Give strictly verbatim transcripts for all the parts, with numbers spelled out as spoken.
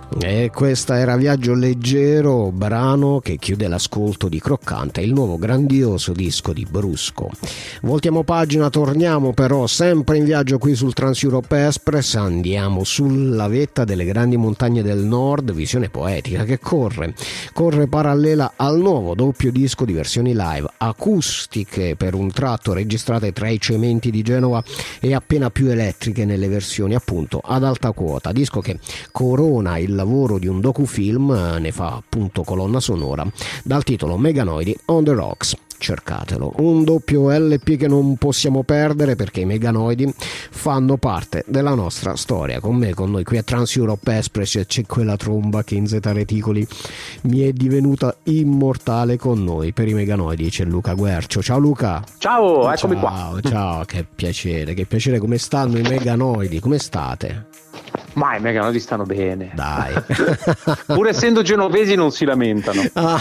E questa era Viaggio Leggero, brano che chiude l'ascolto di Croccante, il nuovo grandioso disco di Brusco. Voltiamo pagina, torniamo però sempre in viaggio qui sul Trans Europe Express, andiamo sulla vetta delle grandi montagne del nord, visione poetica che corre, corre parallela al nuovo doppio disco di versioni live, acustiche per un tratto registrate tra i cementi di Genova e appena più elettriche nelle versioni appunto ad alta quota, disco che corona il lavoro di un docufilm, ne fa appunto colonna sonora, dal titolo Meganoidi on the Rocks. Cercatelo, un doppio L P che non possiamo perdere perché i Meganoidi fanno parte della nostra storia. Con me, con noi qui a Trans Europe Express c'è quella tromba che in Zeta Reticoli mi è divenuta immortale. Con noi per i Meganoidi c'è Luca Guercio. Ciao Luca. Ciao, eccomi ciao, qua. Ciao, ciao, che piacere, che piacere. Come stanno i Meganoidi? Come state? Ma i Meganoidi stanno bene. Dai. Pur essendo genovesi non si lamentano.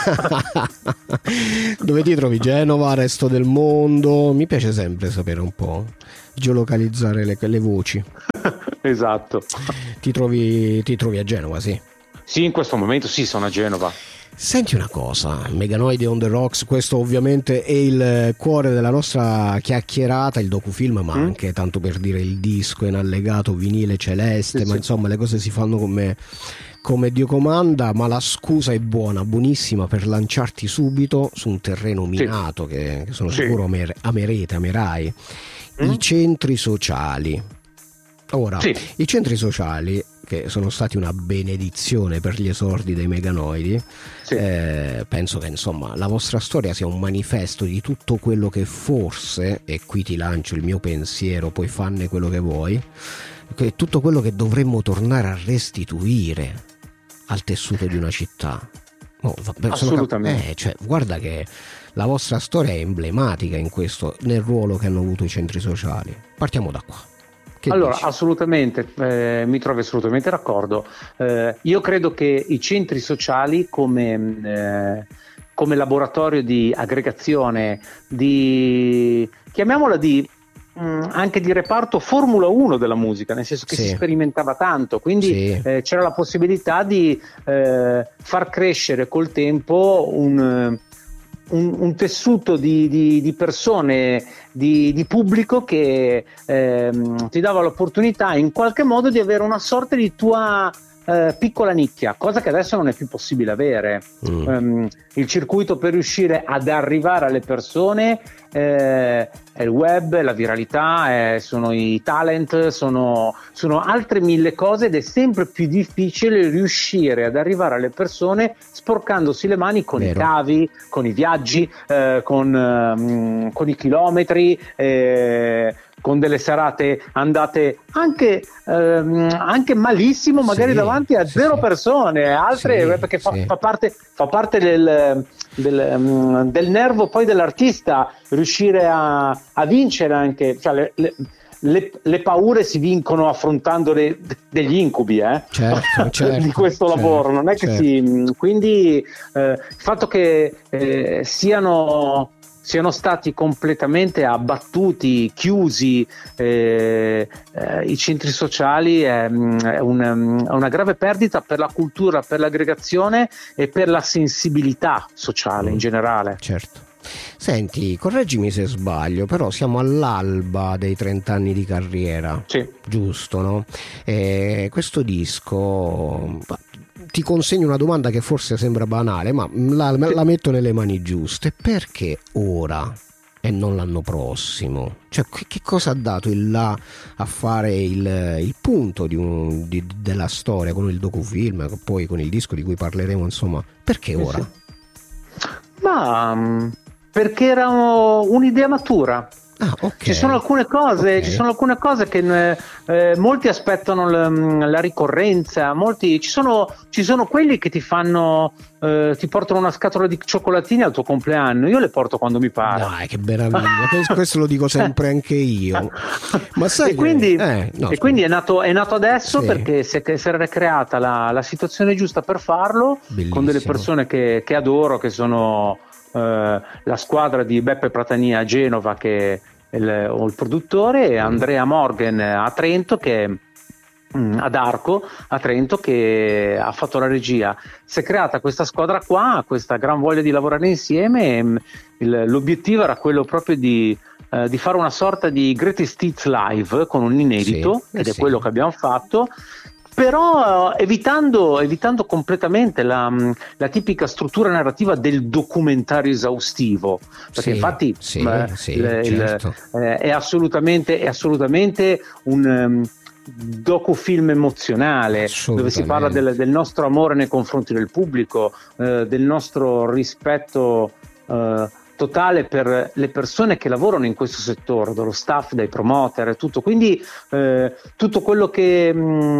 Dove ti trovi? Genova, resto del mondo? Mi piace sempre sapere un po', geolocalizzare le, le voci. Esatto. Ti trovi, ti trovi a Genova, sì? Sì, in questo momento sì, sono a Genova. Senti una cosa, Meganoidi on the Rocks, questo ovviamente è il cuore della nostra chiacchierata, il docufilm, ma mm. anche, tanto per dire, il disco in allegato vinile celeste, sì, ma sì. Insomma le cose si fanno come, come Dio comanda, ma la scusa è buona, buonissima per lanciarti subito su un terreno minato, sì. che, che sono sì. sicuro amer, amerete, amerai, mm. i centri sociali. Ora, sì. i centri sociali, che sono stati una benedizione per gli esordi dei Meganoidi, sì. eh, penso che insomma la vostra storia sia un manifesto di tutto quello che forse, e qui ti lancio il mio pensiero, poi fanne quello che vuoi, che tutto quello che dovremmo tornare a restituire al tessuto di una città. Oh, vabbè, assolutamente. Cap- eh, cioè, guarda che la vostra storia è emblematica in questo, nel ruolo che hanno avuto i centri sociali. Partiamo da qua. Che allora, dici? assolutamente, eh, mi trovo assolutamente d'accordo. Eh, io credo che i centri sociali come, eh, come laboratorio di aggregazione, di chiamiamola di mh, anche di reparto Formula uno della musica, nel senso che sì. si sperimentava tanto, quindi sì. eh, c'era la possibilità di eh, far crescere col tempo un Un, un tessuto di, di, di persone, di, di pubblico che ehm, ti dava l'opportunità in qualche modo di avere una sorta di tua eh, piccola nicchia, cosa che adesso non è più possibile avere. Mm. Um, il circuito per riuscire ad arrivare alle persone eh, è il web, è la viralità, è, sono i talent, sono, sono altre mille cose ed è sempre più difficile riuscire ad arrivare alle persone sporcandosi le mani con Vero. i cavi, con i viaggi, eh, con, um, con i chilometri, eh, con delle serate andate anche, ehm, anche malissimo, magari sì, davanti a sì, zero sì. persone, altre sì, perché fa, sì. fa parte, fa parte del, del, um, del nervo poi dell'artista riuscire a, a vincere anche, cioè le, le, le, le paure si vincono affrontando le, degli incubi eh? certo, certo, di questo certo, lavoro, non è che certo. si quindi eh, il fatto che eh, siano siano stati completamente abbattuti, chiusi eh, eh, i centri sociali è, è, un, è una grave perdita per la cultura, per l'aggregazione e per la sensibilità sociale mm. in generale. Certo. Senti, correggimi se sbaglio, però siamo all'alba dei trenta anni di carriera, sì. giusto, no? E questo disco... Ti consegno una domanda che forse sembra banale, ma la, la metto nelle mani giuste. Perché ora e non l'anno prossimo? Cioè, che, che cosa ha dato il là a fare il, il punto di un, di, della storia con il docufilm, poi con il disco di cui parleremo, insomma? Perché ora? Sì, sì. Ma perché era un'idea matura. Ah, okay. Ci sono alcune cose, okay. ci sono alcune cose che eh, molti aspettano la, la ricorrenza, molti ci sono, ci sono quelli che ti fanno eh, ti portano una scatola di cioccolatini al tuo compleanno, io le porto quando mi pare. Dai, che meraviglia, questo lo dico sempre anche io. Ma sai e quindi, che... eh, no, e quindi è nato, è nato adesso sì. perché si è, si era creata la, la situazione giusta per farlo. Bellissimo. Con delle persone che, che adoro, che sono Uh, la squadra di Beppe Pratania a Genova, che è il, o il produttore, e Andrea Morgan a Trento, che ad Arco a Trento, che ha fatto la regia. Si è creata questa squadra qua, questa gran voglia di lavorare insieme, e il, l'obiettivo era quello proprio di, eh, di fare una sorta di Greatest Hits live con un inedito, sì, ed è sì. quello che abbiamo fatto, però evitando, evitando completamente la, la tipica struttura narrativa del documentario esaustivo, perché sì, infatti sì, eh, sì, il, certo. il, eh, è assolutamente, è assolutamente un um, docufilm emozionale, dove si parla del, del nostro amore nei confronti del pubblico, eh, del nostro rispetto eh, totale per le persone che lavorano in questo settore, dallo staff, dai promoter, tutto. Quindi eh, tutto quello che,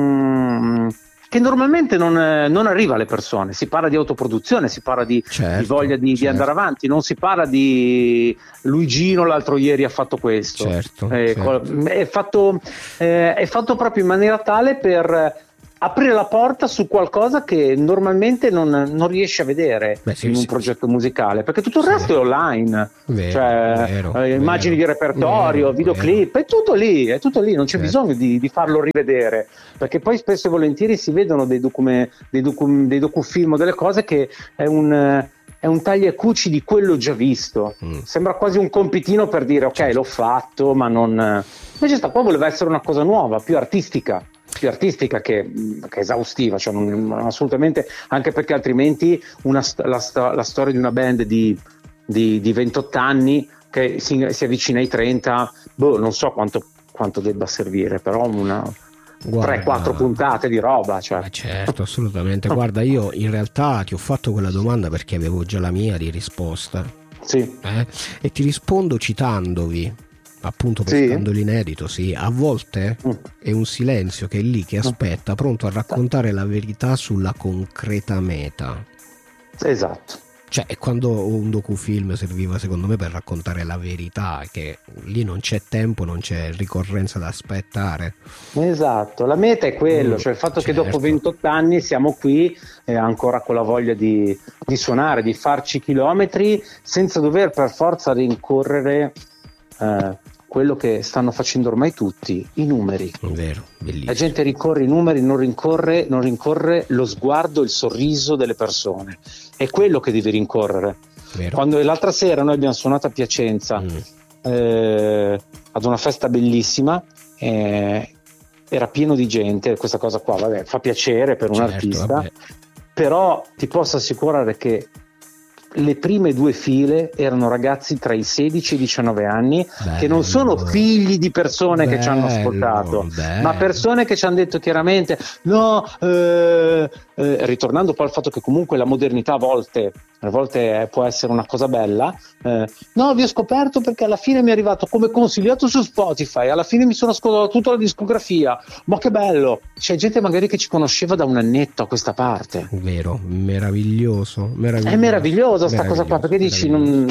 mh, che normalmente non, non arriva alle persone. Si parla di autoproduzione, si parla di, certo, di voglia di, certo. di andare avanti, non si parla di Luigino l'altro ieri ha fatto questo. Certo, eh, certo. È, fatto, eh, è fatto proprio in maniera tale per aprire la porta su qualcosa che normalmente non, non riesci a vedere Beh, sì, in un sì, progetto sì. musicale, perché tutto il resto sì. è online, vero, cioè vero, eh, immagini vero, di repertorio, vero, videoclip, vero. è tutto lì, è tutto lì, non c'è certo. bisogno di, di farlo rivedere, perché poi spesso e volentieri si vedono dei, docume, dei, docu, dei docufilm o delle cose che è un... è un taglia e cuci di quello già visto, mm. sembra quasi un compitino per dire ok, certo. l'ho fatto, ma non... Invece sta qua voleva essere una cosa nuova, più artistica, più artistica che, che esaustiva, cioè non, assolutamente, anche perché altrimenti una, la, la storia di una band di, di, di ventotto anni che si, si avvicina ai trenta, boh, non so quanto, quanto debba servire, però una... tre quattro puntate di roba, cioè. Eh certo, assolutamente. Guarda, io in realtà ti ho fatto quella domanda perché avevo già la mia di risposta. Sì. Eh? E ti rispondo citandovi, appunto pescando sì. l'inedito, sì. A volte mm. è un silenzio che è lì, che aspetta, pronto a raccontare la verità sulla concreta meta. Esatto. Cioè, è quando un docufilm serviva secondo me per raccontare la verità, che lì non c'è tempo, non c'è ricorrenza da aspettare. Esatto, la meta è quello, mm, cioè il fatto certo. che dopo ventotto anni siamo qui eh, ancora con la voglia di, di suonare, di farci chilometri senza dover per forza rincorrere eh, quello che stanno facendo ormai tutti, i numeri. Vero, bellissimo. La gente ricorre i numeri, non rincorre, non rincorre lo sguardo, il sorriso delle persone. È quello che devi rincorrere. Vero. Quando l'altra sera noi abbiamo suonato a Piacenza mm. eh, ad una festa bellissima, eh, era pieno di gente, questa cosa qua vabbè, fa piacere per un certo, artista, vabbè. Però ti posso assicurare che le prime due file erano ragazzi tra i sedici e i diciannove anni, bello, che non sono figli di persone bello, che ci hanno ascoltato, bello. ma persone che ci hanno detto chiaramente no, eh, eh, ritornando poi al fatto che comunque la modernità a volte, a volte può essere una cosa bella, eh, no, vi ho scoperto perché alla fine mi è arrivato come consigliato su Spotify, alla fine mi sono ascoltato tutta la discografia, ma che bello, c'è gente magari che ci conosceva da un annetto a questa parte. Vero, meraviglioso, meraviglioso. È meraviglioso sta cosa qua, perché dici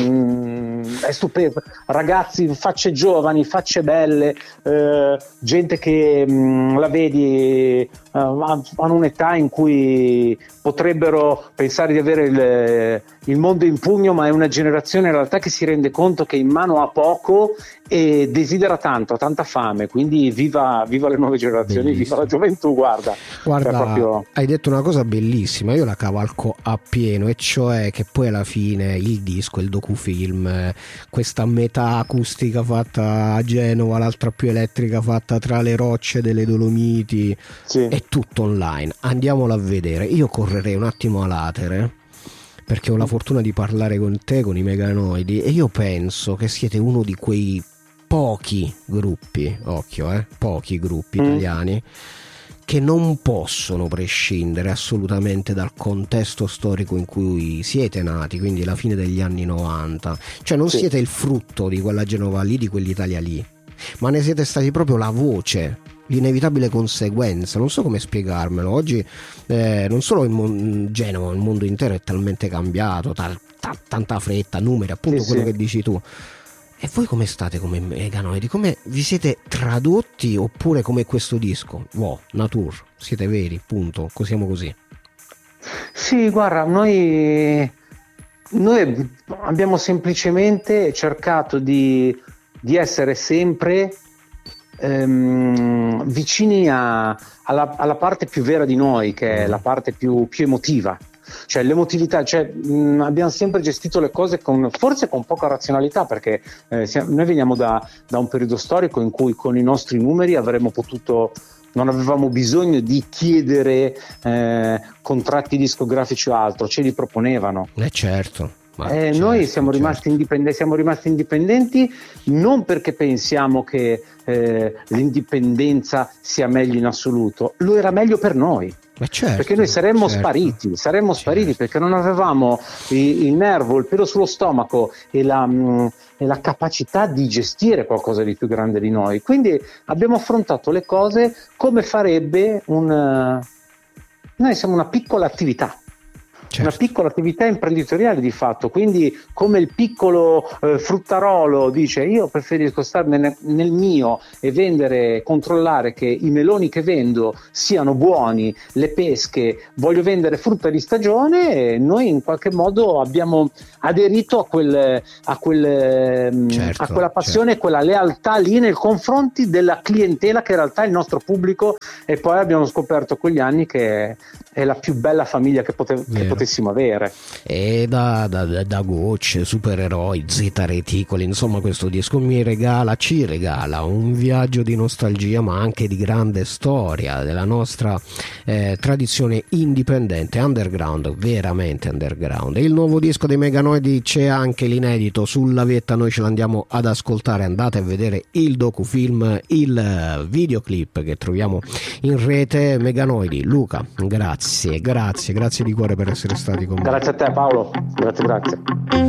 non, è stupendo, ragazzi, facce giovani, facce belle, eh, gente che mh, la vedi eh, hanno un'età in cui potrebbero pensare di avere il, il mondo in pugno, ma è una generazione in realtà che si rende conto che in mano ha poco e desidera tanto, ha tanta fame, quindi viva, viva le nuove generazioni, bellissimo. Viva la gioventù, guarda. Guarda, proprio... hai detto una cosa bellissima, io la cavalco appieno, e cioè che poi alla fine il disco, il docufilm, questa metà acustica fatta a Genova, l'altra più elettrica fatta tra le rocce delle Dolomiti, sì. è tutto online, andiamolo a vedere. Io correrei un attimo a latere perché ho la fortuna di parlare con te, con i Meganoidi, e io penso che siete uno di quei pochi gruppi, occhio eh, pochi gruppi mm. italiani che non possono prescindere assolutamente dal contesto storico in cui siete nati, quindi la fine degli anni novanta. Cioè non sì. siete il frutto di quella Genova lì, di quell'Italia lì, ma ne siete stati proprio la voce, l'inevitabile conseguenza. Non so come spiegarmelo. Oggi eh, non solo il mon- Genova, il mondo intero è talmente cambiato, tal- ta- tanta fretta, numeri, appunto sì, quello sì. che dici tu. E voi come state come Meganoidi? Come vi siete tradotti, oppure come questo disco? Wow, nature, siete veri, punto, siamo così. Sì, guarda, noi, noi abbiamo semplicemente cercato di, di essere sempre ehm, vicini a, alla, alla parte più vera di noi, che è la parte più, più emotiva. Cioè l'emotività, cioè, mh, abbiamo sempre gestito le cose con, forse con poca razionalità, perché eh, siamo, noi veniamo da, da un periodo storico in cui con i nostri numeri avremmo potuto, non avevamo bisogno di chiedere eh, contratti discografici o altro, ce li proponevano. Eh certo. Eh, certo, noi siamo rimasti, certo. indipendenti, siamo rimasti indipendenti non perché pensiamo che eh, l'indipendenza sia meglio in assoluto, lo era meglio per noi. Certo, perché noi saremmo certo, spariti, saremmo spariti certo. perché non avevamo il, il nervo, il pelo sullo stomaco e la, mh, e la capacità di gestire qualcosa di più grande di noi. Quindi abbiamo affrontato le cose come farebbe un... Noi siamo una piccola attività. Certo. Una piccola attività imprenditoriale di fatto, quindi come il piccolo eh, fruttarolo dice io preferisco stare nel, nel mio e vendere, controllare che i meloni che vendo siano buoni, le pesche, voglio vendere frutta di stagione, e noi in qualche modo abbiamo aderito a, quel, a, quel, certo, a quella passione, certo. quella lealtà lì nei confronti della clientela che in realtà è il nostro pubblico, e poi abbiamo scoperto quegli anni che è la più bella famiglia che, pote- che potessimo avere. E da, da, da gocce, supereroi, zeta reticoli, insomma questo disco mi regala, ci regala un viaggio di nostalgia ma anche di grande storia della nostra eh, tradizione indipendente, underground, veramente underground. Il nuovo disco dei Meganoidi, c'è anche l'inedito sulla vetta, noi ce l'andiamo ad ascoltare, andate a vedere il docufilm, il videoclip che troviamo in rete. Meganoidi, Luca, grazie. Grazie, grazie, grazie di cuore per essere stati con me. Grazie a te Paolo, grazie, grazie.